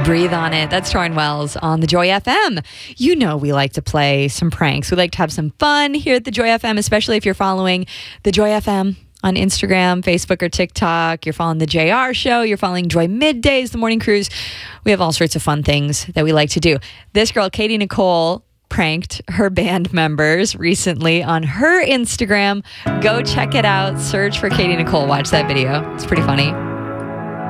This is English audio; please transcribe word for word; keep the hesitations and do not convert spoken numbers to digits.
Breathe on It. That's Torrin Wells on the Joy F M. You know we like to play some pranks. We like to have some fun here at the Joy F M, especially if you're following the Joy F M on Instagram, Facebook, or TikTok. You're following the J R Show. You're following Joy Middays, the Morning Cruise. We have all sorts of fun things that we like to do. This girl, Katie Nicole, pranked her band members recently on her Instagram. Go check it out. Search for Katie Nicole. Watch that video. It's pretty funny.